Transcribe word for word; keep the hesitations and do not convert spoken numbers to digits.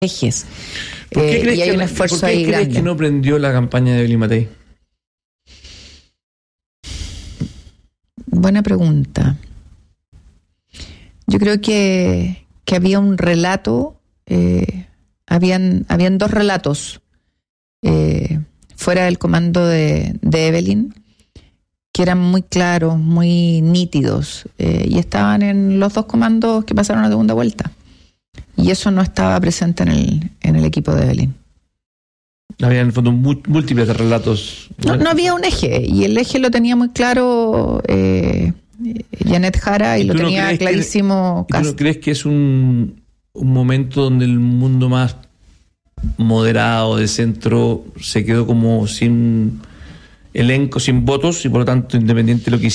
ejes. ¿Por qué Eh, crees, y hay que, un esfuerzo ¿por qué ahí crees grande. que no prendió la campaña de Evelyn Matei? Buena pregunta. Yo creo que, que había un relato, eh, habían, habían dos relatos eh, fuera del comando de, de Evelyn, que eran muy claros, muy nítidos, eh, y estaban en los dos comandos que pasaron a segunda vuelta. Y eso no estaba presente en el, en el equipo de Evelyn. Había en el fondo múltiples relatos. No, no había un eje, y el eje lo tenía muy claro eh, Janet Jara, y, y lo tenía no clarísimo que, ¿y tú no crees que es un, un momento donde el mundo más moderado de centro se quedó como sin elenco, sin votos, y por lo tanto, independiente de lo que